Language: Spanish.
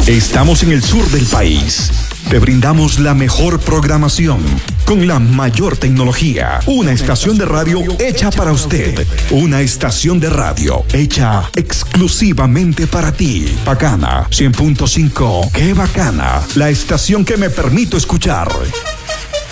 Estamos en el sur del país. Te brindamos la mejor programación con la mayor tecnología. Una estación de radio hecha para usted. Una estación de radio hecha exclusivamente para ti. Bacana 100.5. ¡Qué bacana! La estación que me permito escuchar.